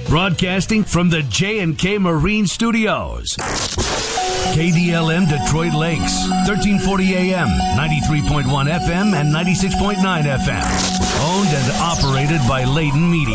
Broadcasting from the J&K Marine Studios. KDLM Detroit Lakes, 1340 AM, 93.1 FM, and 96.9 FM. Owned and operated by Layton Media.